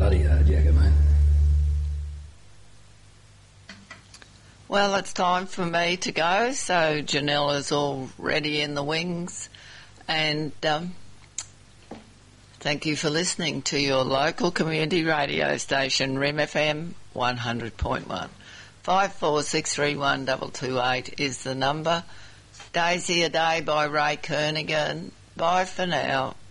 bloody hard yakka, mate. Well, it's time for me to go, so Janella's all ready in the wings, and thank you for listening to your local community radio station, RIM FM 100.1. 54631228 is the number. Daisy a Day by Ray Kernaghan. Bye for now.